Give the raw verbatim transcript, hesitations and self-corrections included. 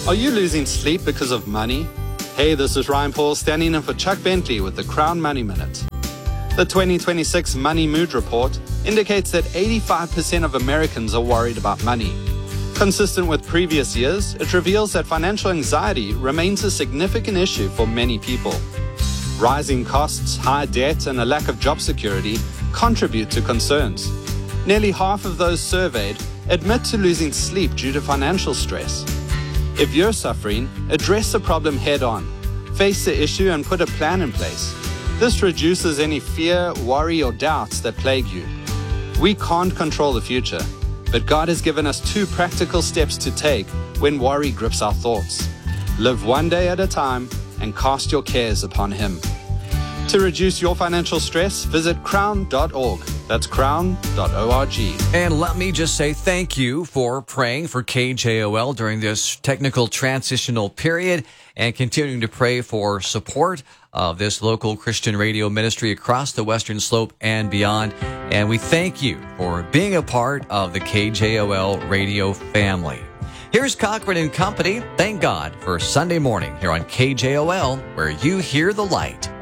Are you losing sleep because of money? Hey, this is Ryan Paul standing in for Chuck Bentley with the Crown Money Minute. The twenty twenty-six Money Mood Report indicates that eighty-five percent of Americans are worried about money. Consistent with previous years, it reveals that financial anxiety remains a significant issue for many people. Rising costs, high debt, and a lack of job security contribute to concerns. Nearly half of those surveyed admit to losing sleep due to financial stress. If you're suffering, address the problem head-on. Face the issue and put a plan in place. This reduces any fear, worry, or doubts that plague you. We can't control the future, but God has given us two practical steps to take when worry grips our thoughts. Live one day at a time and cast your cares upon Him. To reduce your financial stress, visit crown dot org. That's crown dot org. And let me just say thank you for praying for K J O L during this technical transitional period and continuing to pray for support of this local Christian radio ministry across the Western Slope and beyond. And we thank you for being a part of the K J O L radio family. Here's Cochran and Company. Thank God for Sunday morning here on K J O L, where you hear the light.